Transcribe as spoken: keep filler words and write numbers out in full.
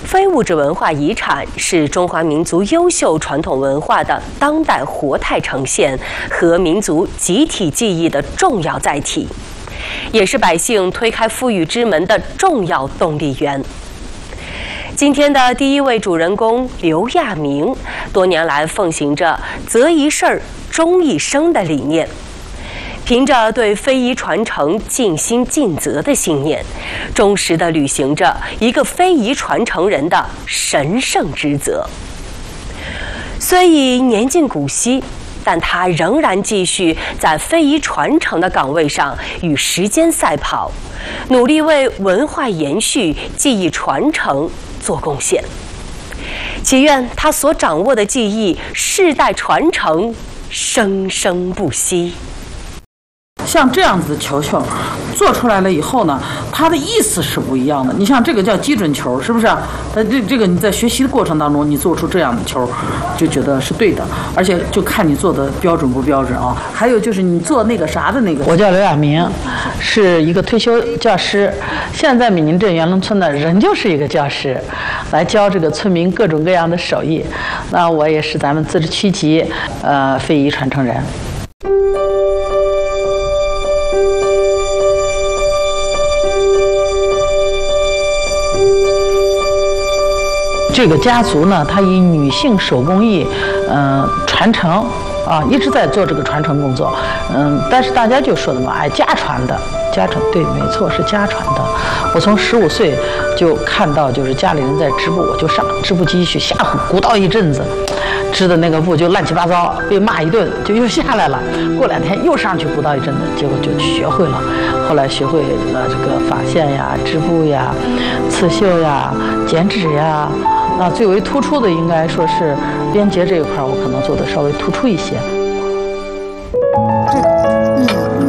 非物质文化遗产是中华民族优秀传统文化的当代活态呈现和民族集体记忆的重要载体，也是百姓推开富裕之门的重要动力源。今天的第一位主人公刘亚明，多年来奉行着“择一事儿终一生”的理念。凭着对非遗传承尽心尽责的信念，忠实地履行着一个非遗传承人的神圣职责。虽已年近古稀，但他仍然继续在非遗传承的岗位上与时间赛跑，努力为文化延续、技艺传承做贡献。祈愿他所掌握的技艺世代传承，生生不息。 像这样子的球球做出来了以后呢，它的意思是不一样的。你像这个叫基准球，是不是？它这这个你在学习的过程当中，你做出这样的球，就觉得是对的，而且就看你做的标准不标准啊。还有就是你做那个啥的那个， 我叫刘亚明，是一个退休教师，现在闽宁镇元龙村呢，仍旧是一个教师，来教这个村民各种各样的手艺。那我也是咱们自治区级呃非遗传承人。这个家族呢，它以女性手工艺，嗯、呃，传承啊，一直在做这个传承工作，嗯，但是大家就说的嘛，哎，家传的，家传，对，没错，是家传的。我从十五岁就看到，就是家里人在织布，我就上织布机去瞎鼓捣一阵子，织的那个布就乱七八糟，被骂一顿，就又下来了。过两天又上去鼓捣一阵子，结果就学会了。后来学会了这个发线呀、织布呀、刺绣呀、剪纸呀。那最为突出的应该说是编结这一块，我可能做的稍微突出一些。 这个